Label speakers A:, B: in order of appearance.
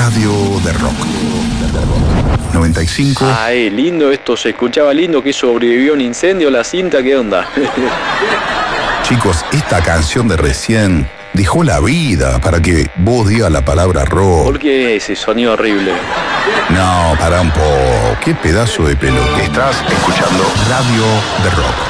A: Radio de Rock 95.
B: Ay, lindo esto, se escuchaba lindo, que sobrevivió un incendio, la cinta, ¿qué onda?
A: Chicos, esta canción de recién dejó la vida para que vos digas la palabra rock.
B: ¿Por qué ese sonido horrible?
A: No, para un poco. Qué pedazo de pelo. Estás escuchando Radio de Rock.